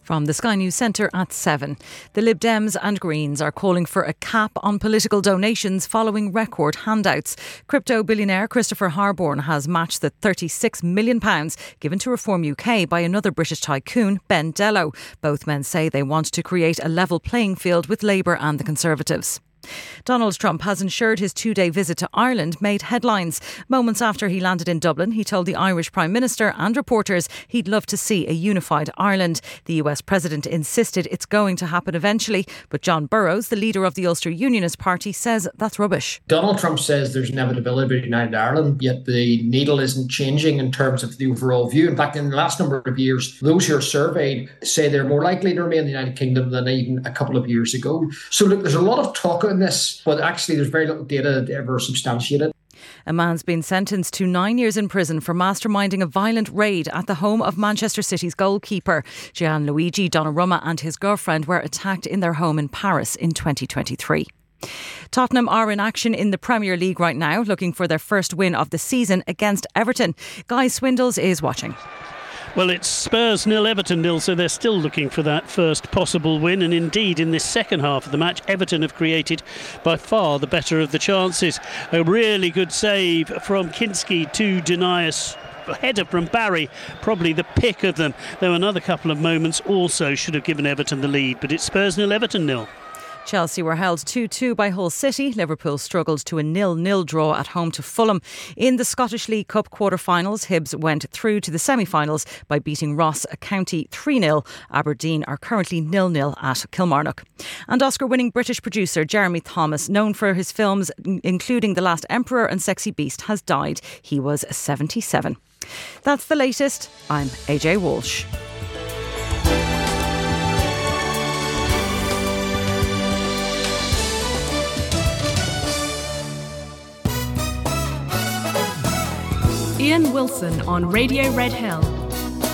From the Sky News Centre at 7. The Lib Dems and Greens are calling for a cap on political donations following record handouts. Crypto billionaire Christopher Harborne has matched the £36 million given to Reform UK by another British tycoon, Ben Dello. Both men say they want to create a level playing field with Labour and the Conservatives. Donald Trump has ensured his 2-day visit to Ireland made headlines. Moments after he landed in Dublin, he told the Irish Prime Minister and reporters he'd love to see a unified Ireland. The US President insisted it's going to happen eventually, but John Burrows, the leader of the Ulster Unionist Party, says that's rubbish. Donald Trump says there's inevitability of a united Ireland, yet the needle isn't changing in terms of the overall view. In fact, in the last number of years, those who are surveyed say they're more likely to remain in the United Kingdom than even a couple of years ago. So look, there's a lot of talk on this, but actually there's very little data to ever substantiate it. A man's been sentenced to 9 years in prison for masterminding a violent raid at the home of Manchester City's goalkeeper. Gianluigi Donnarumma and his girlfriend were attacked in their home in Paris in 2023. Tottenham are in action in the Premier League right now, looking for their first win of the season against Everton. Guy Swindles is watching. Well, it's Spurs 0, Everton 0, so they're still looking for that first possible win. And indeed, in this second half of the match, Everton have created by far the better of the chances. A really good save from Kinski to deny us. A header from Barry, probably the pick of them. Though another couple of moments also should have given Everton the lead. But it's Spurs 0, Everton 0. Chelsea were held 2-2 by Hull City. Liverpool struggled to a 0-0 draw at home to Fulham. In the Scottish League Cup quarter-finals, Hibs went through to the semi-finals by beating Ross County 3-0. Aberdeen are currently 0-0 at Kilmarnock. And Oscar-winning British producer Jeremy Thomas, known for his films including The Last Emperor and Sexy Beast, has died. He was 77. That's the latest. I'm AJ Walsh. Ian Wilson on Radio Red Hill